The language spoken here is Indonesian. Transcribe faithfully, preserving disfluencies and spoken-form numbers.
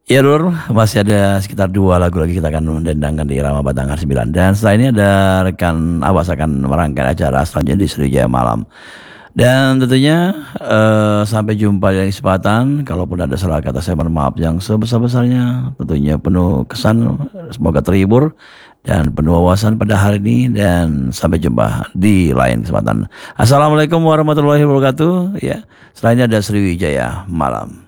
Ya Nur, masih ada sekitar dua lagu lagi kita akan mendendangkan di Irama Batangan sembilan. Dan setelah ini ada rekan Awas akan merangkai acara selanjutnya di Sriwijaya Malam. Dan tentunya eh, sampai jumpa di kesempatan. Kalaupun ada salah kata saya mohon maaf yang sebesar-besarnya. Tentunya penuh kesan, semoga terhibur dan penuh wawasan pada hari ini. Dan sampai jumpa di lain kesempatan. Assalamualaikum warahmatullahi wabarakatuh. Ya, selanjutnya ada Sriwijaya Malam.